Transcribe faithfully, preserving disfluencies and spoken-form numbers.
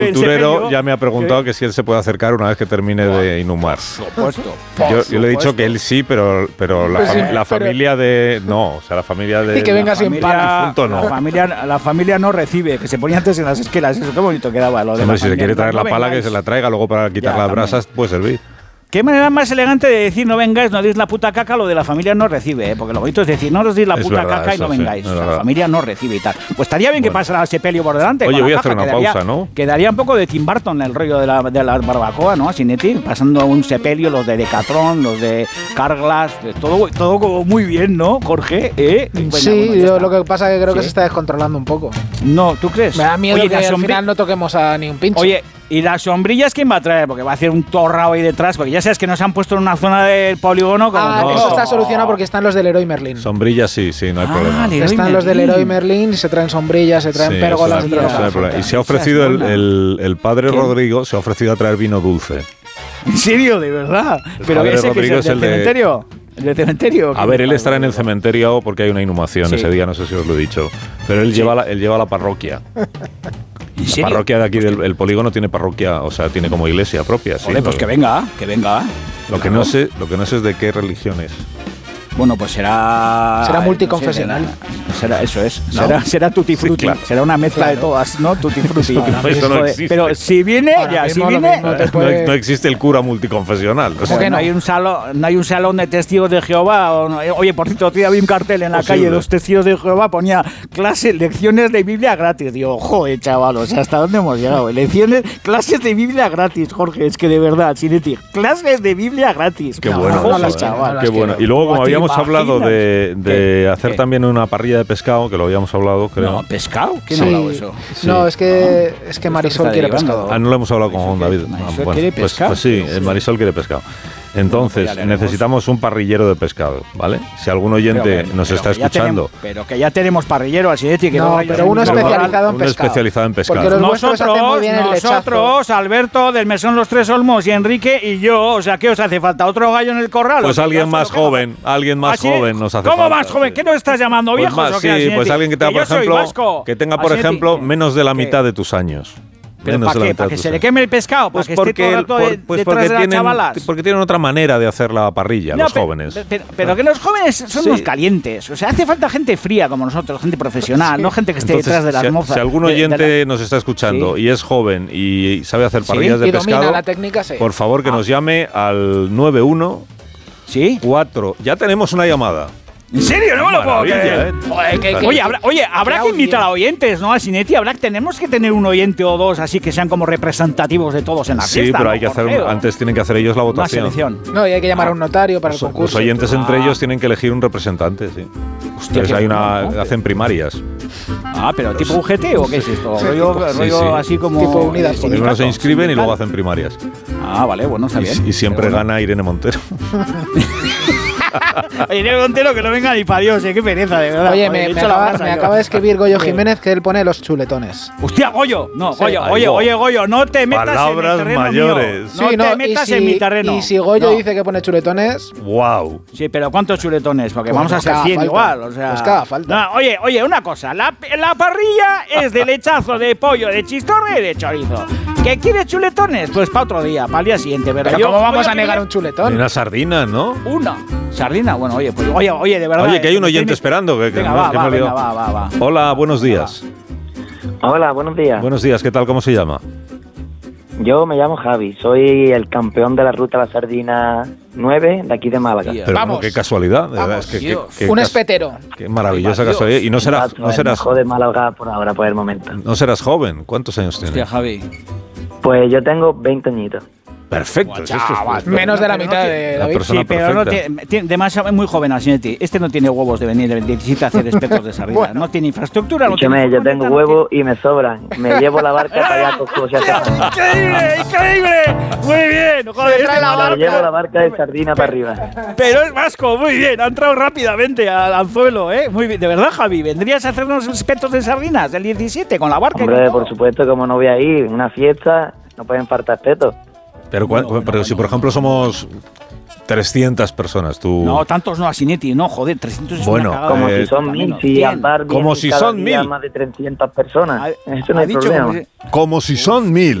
culturero ya me ha preguntado que si él se puede acercar una vez que termine de inhumar. Por supuesto. Yo, yo le he dicho que él sí, pero, pero la, Pues sí, fam- la pero- familia de... No, o sea, la familia de... Y que venga sin Familia- pan. No. La, familia, la familia no recibe, que se ponía antes en las esquelas. Eso qué bonito quedaba. Lo de Hombre, la si se familia. quiere traer No la pala, vengáis. que se la traiga, luego para quitar Ya, las también. brasas puede servir. ¿Qué manera más elegante de decir no vengáis, no deis la puta caca? Lo de la familia no recibe, ¿eh? Porque lo bonito es decir no os deis la Es puta verdad, caca y eso no sí, vengáis. es O sea, verdad. la familia no recibe y tal. Pues estaría bien Bueno. que pasara ese pelio por delante. Oye, con la voy a caja, hacer una quedaría- pausa, ¿no? Quedaría un poco de Tim Burton el rollo de la, de la barbacoa, ¿no? Sinetti, pasando un sepelio, los de Decathlon, los de Carglass, de todo, todo como muy bien, ¿no, Jorge? ¿Eh? Bueno, Sí, bueno, ya yo está. lo que pasa es que creo que Sí. se está descontrolando un poco. No, ¿tú crees? Me da miedo Oye, que la al sombri- final no toquemos a ni un pincho. Oye, ¿y las sombrillas quién va a traer? Porque va a hacer un torrao ahí detrás, porque ya sabes que nos han puesto en una zona del polígono como... Ah, no, eso no. está solucionado porque están los del Leroy Merlin. Sombrillas sí, sí, no hay Ah, problema. Leroy Están los del Merlin. Leroy Merlin y se traen sombrillas, se traen Sí, pérgolas, eso se no- traen eso no hay problema. Y se ha Esa es ofrecido el, buena. el, el padre ¿Quién? Rodrigo, se ha ofrecido a traer vino dulce. ¿En serio? ¿De verdad? El ¿Pero padre ese que Rodrigo es es el el del de- cementerio? ¿El del cementerio? A ver, él estará en el cementerio porque hay una inhumación Sí. ese día, no sé si os lo he dicho. Pero él, Sí. lleva, la, él lleva la parroquia. ¿En La serio? parroquia de aquí del el polígono tiene parroquia, o sea, tiene como iglesia propia. Sí, Joder, pues Lo- que venga, que venga. Lo que no sé, lo que no sé es de qué religión es. Bueno, pues será... Será no multiconfesional. sé, será, será- eso es. ¿No? Será, será tutti frutti. Sí, claro. Será una mezcla de Claro. todas, ¿no? Tutti frutti. No, eso no Joder, existe. Pero si viene, Ahora ya, si mismo lo viene... mismo te No, puede- no existe el cura multiconfesional. O sea, que no? hay un salón, no hay un salón de testigos de Jehová. O no- oye, por cierto, otro día vi un cartel en la Posible. calle de los testigos de Jehová, ponía clases, lecciones de Biblia gratis. Digo, joder, chaval, o sea, ¿hasta dónde hemos llegado? Lecciones, clases de Biblia gratis, Jorge, es que de verdad, Sinetti, clases de Biblia gratis. Qué No, bueno, no, no eso, las ¿eh? quiero, no las Qué bueno. quiero. Y luego, como ¿Cómo te habíamos hablado de, de ¿Qué? hacer ¿Qué? también una parrilla de pescado, que lo habíamos hablado, creo. No, ¿pescado? ¿Quién Sí. ha hablado eso? Sí. No, es que, es que Marisol está quiere derivando. pescado. Ah, no lo hemos hablado con Marisol Juan David. quiere- Ah, Marisol bueno, quiere pues, pescado. pues sí, Sí. el Marisol quiere pescado. Entonces, Bueno, pues ya le haremos. necesitamos un parrillero de pescado, ¿vale? Si algún oyente Pero que- nos pero está que ya escuchando, tenemos- pero que ya tenemos parrillero, así de que No, vaya pero yo uno en mi especializado en uno pescado. especializado en pescado. Porque los vuestros hacen muy bien el lechazo. Nosotros, Alberto, del Mesón Los Tres Olmos y Enrique y yo, o sea, ¿qué os hace falta? ¿Otro gallo en el corral? Pues ¿O qué? alguien Ya más sé lo que joven, alguien más ¿Ah, sí? joven nos hace ¿Cómo falta. más joven? sí. ¿Qué nos estás llamando, Pues viejos más, o qué, sí, Asinetti? pues alguien que tenga, Que por yo soy ejemplo, vasco. que tenga, por Asinetti, ejemplo, ¿qué? menos de la ¿Qué? mitad de tus años. ¿Pero Menos para de la qué? mitad ¿Para de que tus se le años. queme el pescado? ¿Para Pues que esté todo porque, el rato por- de- pues detrás porque de las tienen, chavalas? porque tienen otra manera de hacer la parrilla, No, los pe- jóvenes. pe- Pero, pero que los jóvenes son Sí. unos calientes. O sea, hace falta gente fría como nosotros, gente profesional, no gente que esté Entonces, detrás de las si, mozas. si algún de- de oyente la- nos está escuchando Sí. y es joven y sabe hacer Sí, parrillas de y domina pescado, la técnica, sí. por favor que Ah. nos llame al nueve uno ¿Sí? cuatro. Ya tenemos una llamada. ¿En serio? No me lo puedo Maravilla, creer. ¿eh? Joder, que- que- Oye, habrá, oye, habrá qué que invitar a audiencia. oyentes, ¿no? A Sinetti, habrá, tenemos que tener un oyente o dos así que sean como representativos de todos en la Sí, fiesta. pero ¿no, hay que hacer, Jorge? antes tienen que hacer ellos la Una votación. selección. No, y hay que llamar a un notario para Los, el concurso. los oyentes entre Ah. ellos tienen que elegir un representante, sí. Hostia, Entonces qué hay una, bueno, ¿no? hacen primarias. Ah, pero tipo U G T o qué es esto? Sí, rollo tipo- sí, rollo sí. así como. Tipo Unidas eh, Podemos. Primero se sindicato, inscriben y luego sindical. hacen primarias. Ah, vale, bueno, está Y, bien. y siempre Pero bueno. gana Irene Montero. Oye, Diego Montero, que no venga ni para Dios, eh, qué pereza, de verdad. Oye, Joder, me, he me hecho la acaba, brasa me yo. acaba de escribir Goyo ¿Qué? Jiménez que él pone los chuletones. Hostia, Goyo, no, Sí. Goyo, Ay, oye, Go. oye, Goyo, no te metas Palabras en mi terreno mayores. mío. No Sí, te metas y si, en mi terreno. Y si Goyo No. dice que pone chuletones, ¡Wow! Sí, pero ¿cuántos chuletones? Porque Pues vamos a nos ser caga cien falta. igual, o sea. Nos caga falta. No, oye, oye, una cosa, la, la parrilla es de lechazo de pollo, de chistorra y de chorizo. ¿Qué quieres chuletones? Pues para otro día, para el día siguiente, pero, pero yo ¿cómo vamos voy a negar pedir un chuletón? Y unas sardinas, ¿no? Una sardina, bueno, oye, pues oye, oye, de verdad. Oye, que hay eh, un me oyente tiene- esperando. Que, que Venga, no- va, que va, me he venga, olvidado. va, va, va. Hola, buenos días. Hola, buenos días. Buenos días, ¿qué tal? ¿Cómo se llama? Yo me llamo Javi, soy el campeón de la ruta a la sardina nueve de aquí de Málaga. Tía. Pero Vamos. bueno, qué casualidad. de verdad, Vamos, es que, Dios. que- que Un cas- espetero. Qué maravillosa Dios. casualidad. Y no serás, Exacto, no el serás, mejor de Málaga por ahora, por el momento. no serás joven. ¿Cuántos años Hostia, tienes? Javi. Pues yo tengo veinte añitos. Perfecto. es esto, es- Chaval. Menos de la Pero no mitad tiene- de La David. persona Sí, pero no perfecta. tiene, tiene demasiado, es muy joven Asinetti. Este no tiene huevos de venir el diecisiete a hacer espetos de sardina. Bueno. No tiene infraestructura. No Escúchame, tiene yo tengo furgoneta, no huevos y me sobran. Me llevo la barca para allá con cosas. tiene- ¡Increíble! ¡Increíble! Muy bien. Joder, Se trae este la no- Me llevo la barca de sardina para arriba. Pero es vasco, muy bien. Ha entrado rápidamente al anzuelo, ¿eh? Muy bien. De verdad, Javi, ¿vendrías a hacernos espetos de sardinas del diecisiete con la barca? y Hombre, con todo? por supuesto, como no voy a ir, una fiesta, no pueden faltar espetos. Pero, cua- Bueno, bueno, pero si, bueno, por ejemplo, somos trescientas personas, tú. No, tantos no, Asinetti, no, joder, trescientos es Bueno, una cagada. Como Eh, si son mil, si cien. al bar Como vienen si cada son día mil. más de trescientas personas. Ha- Eso no ha hay dicho problema. como si- Como si son mil.